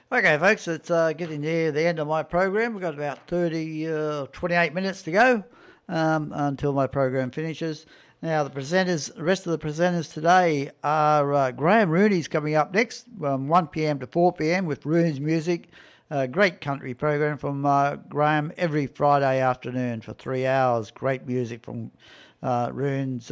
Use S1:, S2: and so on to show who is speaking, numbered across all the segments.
S1: Okay, folks, it's getting near the end of my program. We've got about 28 minutes to go until my program finishes. Now, the rest of the presenters today are Graham Rooney's coming up next, 1 p.m. to 4 p.m. with Rooney's Music. Great country program from Graham every Friday afternoon for 3 hours. Great music from Rooney's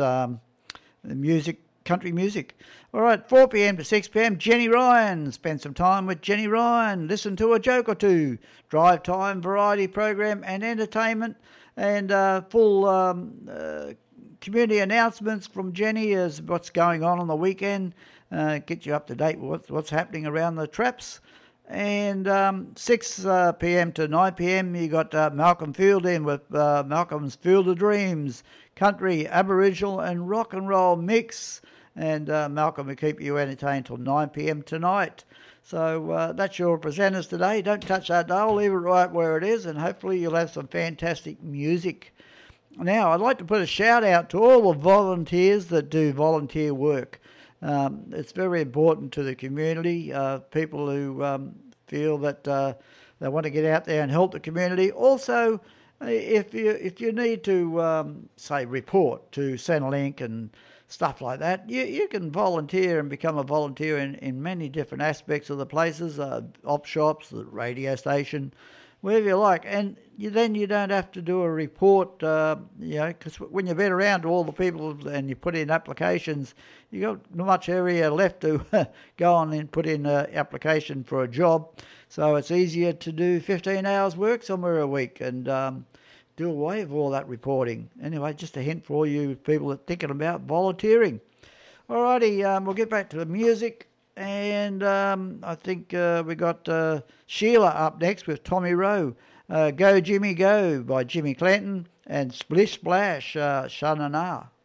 S1: country music. All right, 4 p.m. to 6 p.m. Jenny Ryan. Spend some time with Jenny Ryan. Listen to a joke or two. Drive time, variety program and entertainment and full community announcements from Jenny as what's going on the weekend. Get you up to date with what's happening around the traps. And 6 p.m. to 9 p.m. you got Malcolm Field in with Malcolm's Field of Dreams, country, Aboriginal and rock and roll mix. And Malcolm will keep you entertained till 9 p.m. tonight. So that's your presenters today. Don't touch that dial, leave it right where it is, and hopefully you'll have some fantastic music. Now, I'd like to put a shout out to all the volunteers that do volunteer work. It's very important to the community, people who feel that they want to get out there and help the community. Also, if you need to, say, report to Centrelink and stuff like that, you can volunteer and become a volunteer in many different aspects of the places, op shops, the radio station, wherever you like. And then you don't have to do a report, because when you've been around to all the people and you put in applications, you got not much area left to go on and put in an application for a job. So it's easier to do 15 hours work somewhere a week and do away with all that reporting. Anyway, just a hint for all you people that are thinking about volunteering. Alrighty, we'll get back to the music. And I think we got Sheila up next with Tommy Rowe. Go Jimmy Go by Jimmy Clanton and Splish Splash, Sha Na Na.